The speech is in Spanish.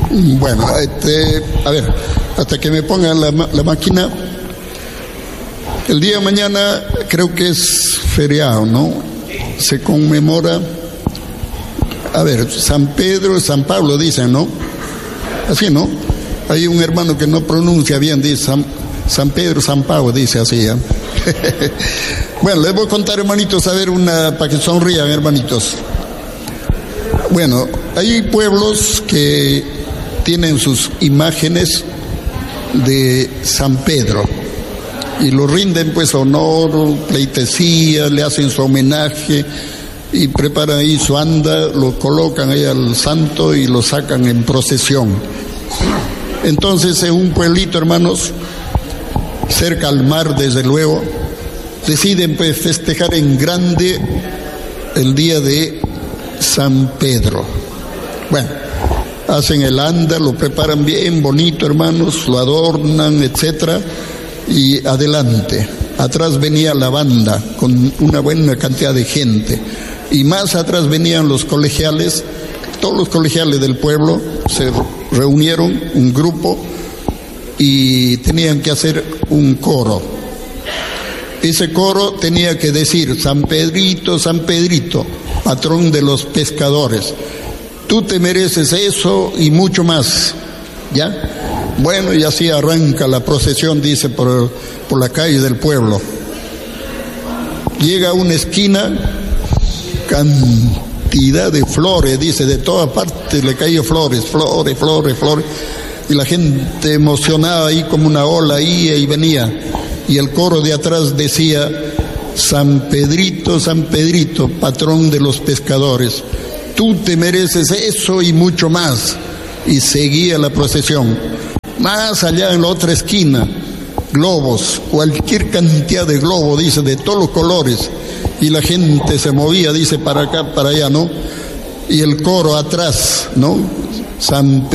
Bueno, a ver, hasta que me pongan la máquina. El día de mañana creo que es feriado, ¿no? Se conmemora, a ver, San Pedro, San Pablo dicen, ¿no? Así, ¿no? Hay un hermano que no pronuncia bien, dice San Pedro, San Pablo, dice así, ¿eh? Bueno, les voy a contar, hermanitos, a ver, para que sonrían, hermanitos. Bueno, hay pueblos que tienen sus imágenes de San Pedro y lo rinden pues honor, pleitesía, le hacen su homenaje y preparan ahí su anda, lo colocan ahí al santo y lo sacan en procesión. Entonces, en un pueblito, hermanos, cerca al mar, desde luego, deciden pues festejar en grande el día de San Pedro. Bueno, hacen el anda, lo preparan bien bonito, hermanos, lo adornan, etcétera, y adelante. Atrás venía la banda con una buena cantidad de gente, y más atrás venían los colegiales. Todos los colegiales del pueblo se reunieron, un grupo, y tenían que hacer un coro. Ese coro tenía que decir: San Pedrito, San Pedrito, patrón de los pescadores, tú te mereces eso y mucho más. ¿Ya? Bueno, y así arranca la procesión, dice, por la calle del pueblo. Llega a una esquina, cantidad de flores, dice, de todas partes le caían flores, flores, flores, flores, y la gente emocionada ahí como una ola ahí y venía, y el coro de atrás decía: San Pedrito, San Pedrito, patrón de los pescadores, tú te mereces eso y mucho más. Y seguía la procesión. Más allá, en la otra esquina, globos, cualquier cantidad de globos, dice, de todos los colores, y la gente se movía, dice, para acá, para allá, ¿no? Y el coro atrás, ¿no? San